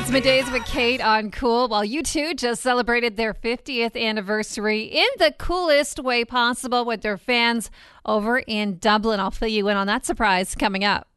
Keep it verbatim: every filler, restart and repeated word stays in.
It's Middays with Kate on Cool. While U two just celebrated their fiftieth anniversary in the coolest way possible with their fans over in Dublin. I'll fill you in on that surprise coming up.